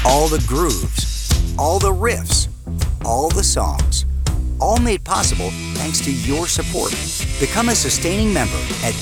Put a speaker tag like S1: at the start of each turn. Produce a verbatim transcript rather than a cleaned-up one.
S1: All the grooves, all the riffs, all the songs, all made possible thanks to your support. Become a sustaining member at